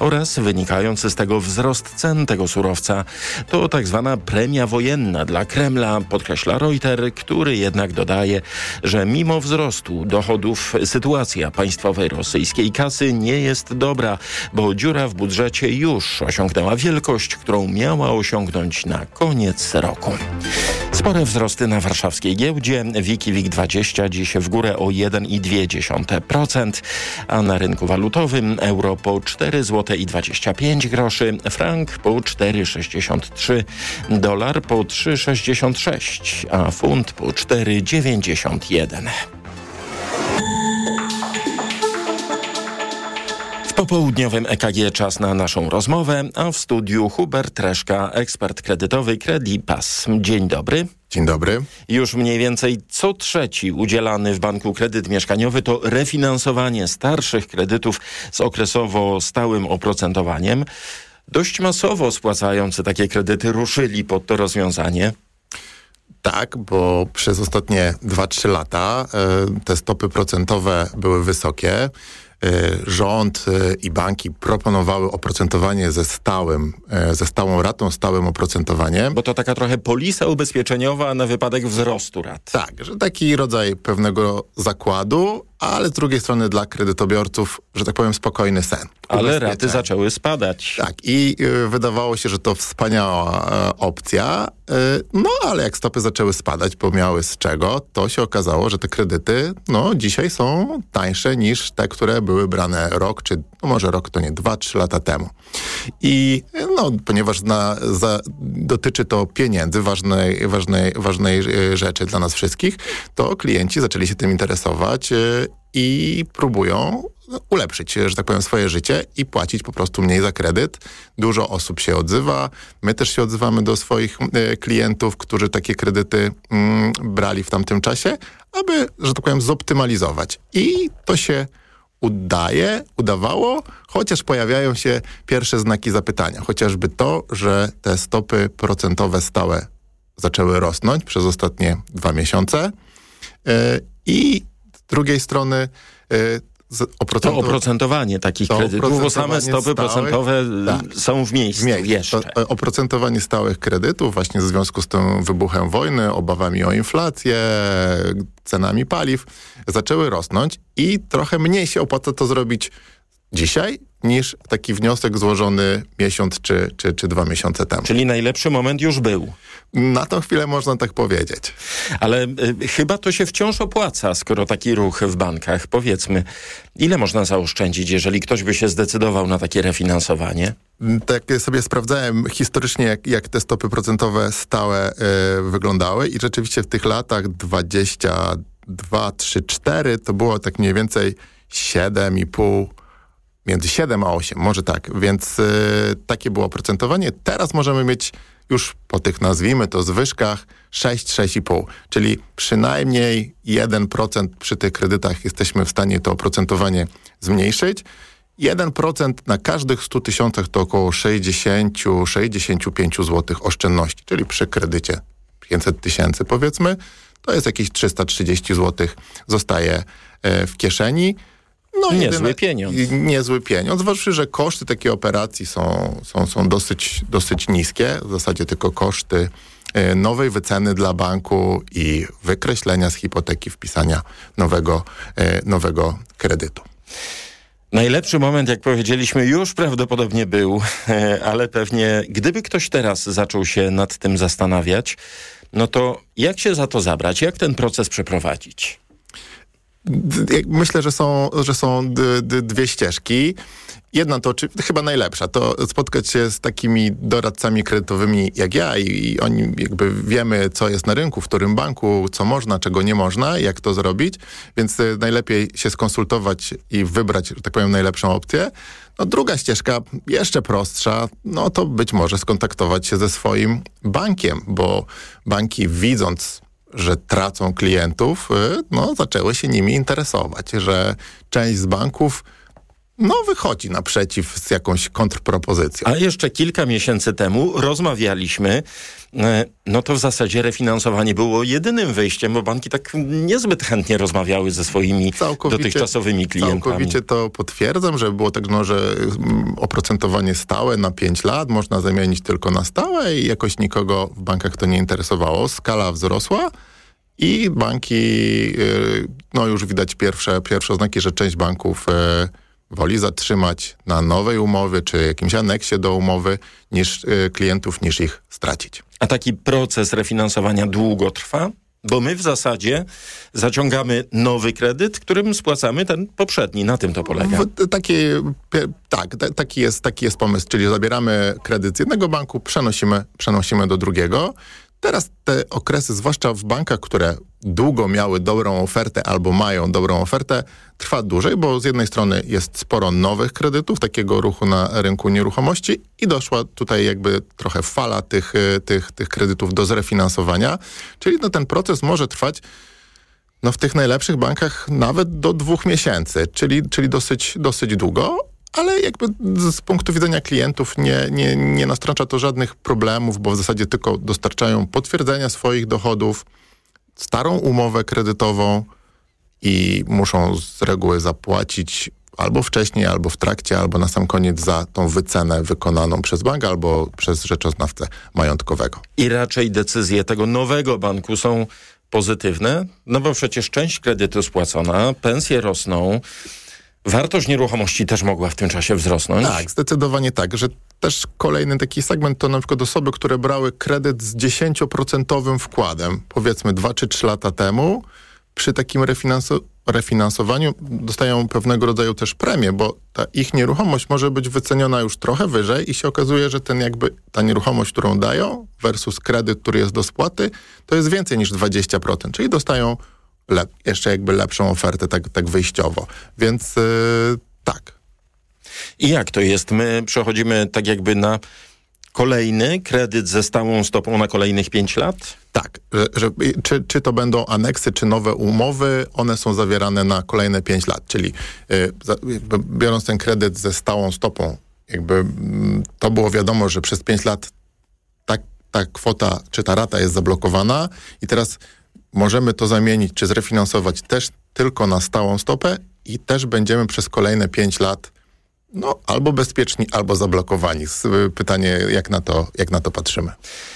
oraz wynikający z tego wzrost cen tego surowca. To tak zwana premia wojenna dla Kremla, podkreśla Reuters, który jednak dodaje, że mimo wzrostu dochodów sytuacja państwowej rosyjskiej kasy nie jest dobra, bo dziura w budżecie już osiągnęła wielkość, którą miała osiągnąć na koniec roku. Spore wzrosty na warszawskiej giełdzie. WIG20 dziś w górę o 1,2%, a na rynku walutowym euro po 4,25 zł, frank po 4,63, dolar po 3,66, a funt po 4,91. W popołudniowym EKG czas na naszą rozmowę, a w studiu Hubert Reszka, ekspert kredytowy Credipass. Dzień dobry. Dzień dobry. Już mniej więcej co trzeci udzielany w banku kredyt mieszkaniowy to refinansowanie starszych kredytów z okresowo stałym oprocentowaniem. Dość masowo spłacający takie kredyty ruszyli pod to rozwiązanie. Tak, bo przez ostatnie 2-3 lata te stopy procentowe były wysokie. Rząd i banki proponowały oprocentowanie ze stałą ratą, stałym oprocentowaniem. Bo to taka trochę polisa ubezpieczeniowa na wypadek wzrostu rat. Tak, że taki rodzaj pewnego zakładu, ale z drugiej strony dla kredytobiorców, że tak powiem, spokojny sen. Ale raty zaczęły spadać. Tak, i wydawało się, że to wspaniała opcja, no ale jak stopy zaczęły spadać, bo miały z czego, to się okazało, że te kredyty, dzisiaj są tańsze niż te, które były brane rok, czy może rok to nie, 2-3 lata temu. I ponieważ dotyczy to pieniędzy, ważnej rzeczy dla nas wszystkich, to klienci zaczęli się tym interesować i próbują ulepszyć, że tak powiem, swoje życie i płacić po prostu mniej za kredyt. Dużo osób się odzywa. My też się odzywamy do swoich klientów, którzy takie kredyty brali w tamtym czasie, aby, że tak powiem, zoptymalizować. I to się udawało, chociaż pojawiają się pierwsze znaki zapytania. Chociażby to, że te stopy procentowe stałe zaczęły rosnąć przez ostatnie 2 miesiące i z drugiej strony to oprocentowanie takich kredytów, bo same stopy procentowe są w miejscu jeszcze. To oprocentowanie stałych kredytów właśnie w związku z tym wybuchem wojny, obawami o inflację, cenami paliw, zaczęły rosnąć i trochę mniej się opłaca to zrobić dzisiaj niż taki wniosek złożony miesiąc czy 2 miesiące temu. Czyli najlepszy moment już był. Na tą chwilę można tak powiedzieć. Ale chyba to się wciąż opłaca, skoro taki ruch w bankach. Powiedzmy, ile można zaoszczędzić, jeżeli ktoś by się zdecydował na takie refinansowanie? Tak sobie sprawdzałem historycznie, jak te stopy procentowe stałe wyglądały i rzeczywiście w tych latach 22, 3, 4 to było tak mniej więcej 7,5, między 7 a 8, może tak. Więc takie było oprocentowanie. Teraz możemy mieć już po tych, nazwijmy to, zwyżkach 6-6,5. Czyli przynajmniej 1% przy tych kredytach jesteśmy w stanie to oprocentowanie zmniejszyć. 1% na każdych 100 tysiącach to około 60-65 zł oszczędności. Czyli przy kredycie 500 tysięcy powiedzmy, to jest jakieś 330 zł zostaje w kieszeni. Niezły pieniądz. Niezły pieniądz, zważywszy, że koszty takiej operacji są dosyć niskie. W zasadzie tylko koszty nowej wyceny dla banku i wykreślenia z hipoteki, wpisania nowego kredytu. Najlepszy moment, jak powiedzieliśmy, już prawdopodobnie był, ale pewnie gdyby ktoś teraz zaczął się nad tym zastanawiać, no to jak się za to zabrać? Jak ten proces przeprowadzić? Myślę, że są dwie ścieżki. Jedna to chyba najlepsza, to spotkać się z takimi doradcami kredytowymi jak ja i oni jakby wiemy, co jest na rynku, w którym banku, co można, czego nie można, jak to zrobić, więc najlepiej się skonsultować i wybrać, że tak powiem, najlepszą opcję. Druga ścieżka, jeszcze prostsza, to być może skontaktować się ze swoim bankiem, bo banki, widząc, że tracą klientów, zaczęły się nimi interesować, że część z banków wychodzi naprzeciw z jakąś kontrpropozycją. A jeszcze kilka miesięcy temu rozmawialiśmy, no to w zasadzie refinansowanie było jedynym wyjściem, bo banki tak niezbyt chętnie rozmawiały ze swoimi dotychczasowymi klientami. Całkowicie to potwierdzam, że było tak, że oprocentowanie stałe na 5 lat można zamienić tylko na stałe i jakoś nikogo w bankach to nie interesowało. Skala wzrosła i banki, już widać pierwsze oznaki, że część banków woli zatrzymać na nowej umowie, czy jakimś aneksie do umowy klientów, niż ich stracić. A taki proces refinansowania długo trwa? Bo my w zasadzie zaciągamy nowy kredyt, którym spłacamy ten poprzedni. Na tym to polega. Taki jest pomysł, czyli zabieramy kredyt z jednego banku, przenosimy do drugiego. Teraz te okresy, zwłaszcza w bankach, które długo miały dobrą ofertę albo mają dobrą ofertę, trwa dłużej, bo z jednej strony jest sporo nowych kredytów, takiego ruchu na rynku nieruchomości i doszła tutaj jakby trochę fala tych kredytów do zrefinansowania. Czyli ten proces może trwać w tych najlepszych bankach nawet do 2 miesięcy, czyli dosyć długo. Ale jakby z punktu widzenia klientów nie nastręcza to żadnych problemów, bo w zasadzie tylko dostarczają potwierdzenia swoich dochodów, starą umowę kredytową i muszą z reguły zapłacić albo wcześniej, albo w trakcie, albo na sam koniec za tą wycenę wykonaną przez bank albo przez rzeczoznawcę majątkowego. I raczej decyzje tego nowego banku są pozytywne, bo przecież część kredytu spłacona, pensje rosną, wartość nieruchomości też mogła w tym czasie wzrosnąć. Tak, zdecydowanie tak, że też kolejny taki segment to na przykład osoby, które brały kredyt z 10% wkładem, powiedzmy 2 czy 3 lata temu, przy takim refinansowaniu dostają pewnego rodzaju też premię, bo ta ich nieruchomość może być wyceniona już trochę wyżej i się okazuje, że ta nieruchomość, którą dają versus kredyt, który jest do spłaty, to jest więcej niż 20%, czyli dostają jeszcze jakby lepszą ofertę tak wyjściowo. Więc tak. I jak to jest? My przechodzimy tak jakby na kolejny kredyt ze stałą stopą na kolejnych 5 lat? Tak. Czy to będą aneksy, czy nowe umowy, one są zawierane na kolejne 5 lat. Czyli biorąc ten kredyt ze stałą stopą, jakby to było wiadomo, że przez 5 lat ta kwota, czy ta rata jest zablokowana i teraz możemy to zamienić, czy zrefinansować też tylko na stałą stopę i też będziemy przez kolejne 5 lat albo bezpieczni, albo zablokowani. Pytanie, jak na to patrzymy.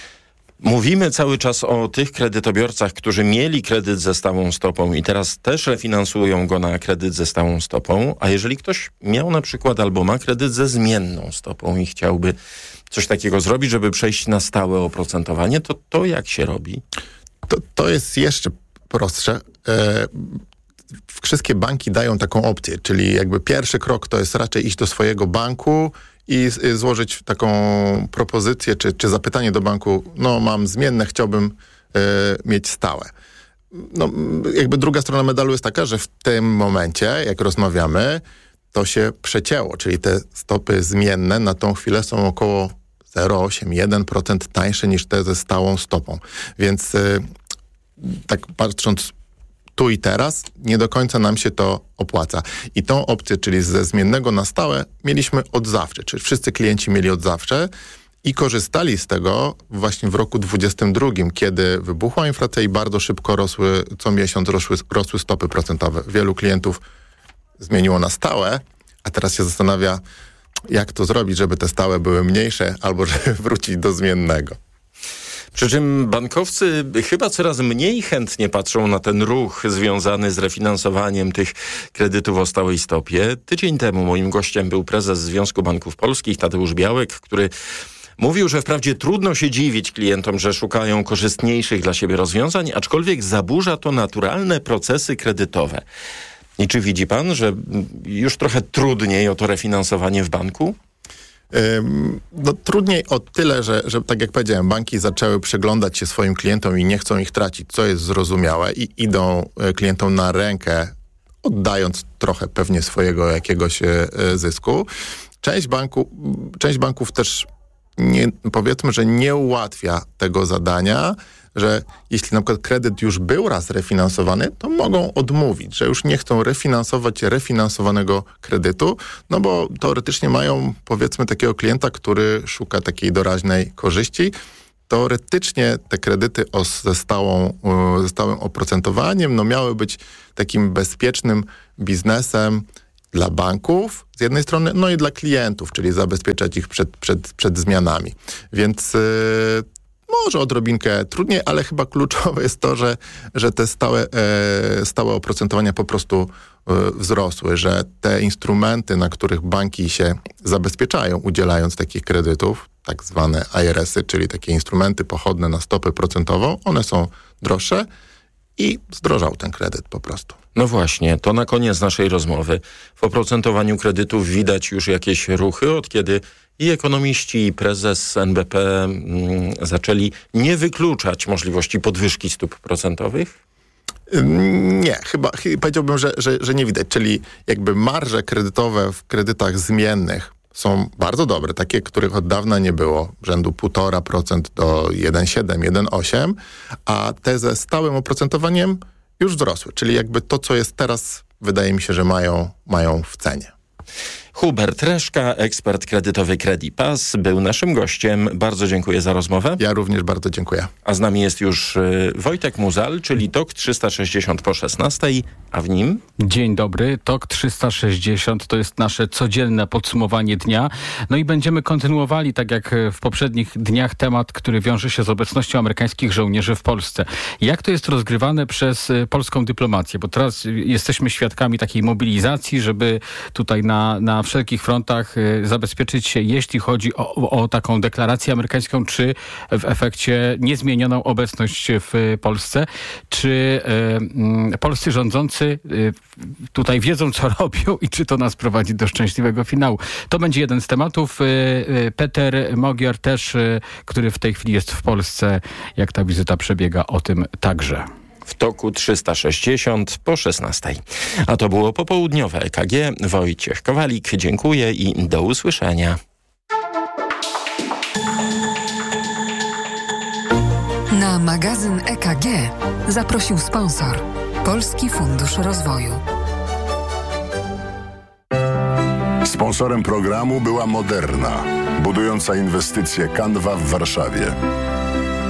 Mówimy cały czas o tych kredytobiorcach, którzy mieli kredyt ze stałą stopą i teraz też refinansują go na kredyt ze stałą stopą, a jeżeli ktoś miał na przykład albo ma kredyt ze zmienną stopą i chciałby coś takiego zrobić, żeby przejść na stałe oprocentowanie, to jak się robi? To jest jeszcze prostsze. Wszystkie banki dają taką opcję, czyli jakby pierwszy krok to jest raczej iść do swojego banku i złożyć taką propozycję, czy zapytanie do banku, mam zmienne, chciałbym mieć stałe. Jakby druga strona medalu jest taka, że w tym momencie, jak rozmawiamy, to się przecięło, czyli te stopy zmienne na tą chwilę są około 0,8-1% tańsze niż te ze stałą stopą. Więc tak patrząc tu i teraz, nie do końca nam się to opłaca. I tą opcję, czyli ze zmiennego na stałe, mieliśmy od zawsze. Czyli wszyscy klienci mieli od zawsze i korzystali z tego właśnie w roku 2022, kiedy wybuchła inflacja i bardzo szybko co miesiąc rosły stopy procentowe. Wielu klientów zmieniło na stałe, a teraz się zastanawia, jak to zrobić, żeby te stałe były mniejsze albo żeby wrócić do zmiennego. Przy czym bankowcy chyba coraz mniej chętnie patrzą na ten ruch związany z refinansowaniem tych kredytów o stałej stopie. Tydzień temu moim gościem był prezes Związku Banków Polskich, Tadeusz Białek, który mówił, że wprawdzie trudno się dziwić klientom, że szukają korzystniejszych dla siebie rozwiązań, aczkolwiek zaburza to naturalne procesy kredytowe. I czy widzi pan, że już trochę trudniej o to refinansowanie w banku? Trudniej o tyle, że tak jak powiedziałem, banki zaczęły przyglądać się swoim klientom i nie chcą ich tracić, co jest zrozumiałe i idą klientom na rękę, oddając trochę pewnie swojego jakiegoś zysku. Część banków też powiedzmy, że nie ułatwia tego zadania, że jeśli na przykład kredyt już był raz refinansowany, to mogą odmówić, że już nie chcą refinansować refinansowanego kredytu, no bo teoretycznie mają, powiedzmy, takiego klienta, który szuka takiej doraźnej korzyści. Teoretycznie te kredyty ze stałym oprocentowaniem miały być takim bezpiecznym biznesem dla banków z jednej strony, no i dla klientów, czyli zabezpieczać ich przed zmianami. Więc może odrobinkę trudniej, ale chyba kluczowe jest to, że te stałe oprocentowania po prostu wzrosły, że te instrumenty, na których banki się zabezpieczają, udzielając takich kredytów, tak zwane IRS-y, czyli takie instrumenty pochodne na stopę procentową, one są droższe i zdrożał ten kredyt po prostu. No właśnie, to na koniec naszej rozmowy. W oprocentowaniu kredytów widać już jakieś ruchy, od kiedy i ekonomiści, i prezes NBP zaczęli nie wykluczać możliwości podwyżki stóp procentowych? Nie, chyba powiedziałbym, że nie widać. Czyli jakby marże kredytowe w kredytach zmiennych są bardzo dobre, takie, których od dawna nie było, rzędu 1,5% do 1,7, 1,8, a te ze stałym oprocentowaniem już wzrosły. Czyli jakby to, co jest teraz, wydaje mi się, że mają w cenie. Hubert Reszka, ekspert kredytowy Credipass, był naszym gościem. Bardzo dziękuję za rozmowę. Ja również bardzo dziękuję. A z nami jest już Wojtek Muzal, czyli TOK 360 po 16, a w nim... Dzień dobry. TOK 360 to jest nasze codzienne podsumowanie dnia. No i będziemy kontynuowali, tak jak w poprzednich dniach, temat, który wiąże się z obecnością amerykańskich żołnierzy w Polsce. Jak to jest rozgrywane przez polską dyplomację? Bo teraz jesteśmy świadkami takiej mobilizacji, żeby tutaj na wszelkich frontach zabezpieczyć się, jeśli chodzi o taką deklarację amerykańską, czy w efekcie niezmienioną obecność w Polsce. Czy polscy rządzący tutaj wiedzą, co robią i czy to nas prowadzi do szczęśliwego finału? To będzie jeden z tematów. Peter Magyar też, który w tej chwili jest w Polsce, jak ta wizyta przebiega, o tym także. W TOK 360 po 16. A to było popołudniowe EKG. Wojciech Kowalik, dziękuję i do usłyszenia. Na magazyn EKG zaprosił sponsor Polski Fundusz Rozwoju. Sponsorem programu była Moderna, budująca inwestycje Canva w Warszawie.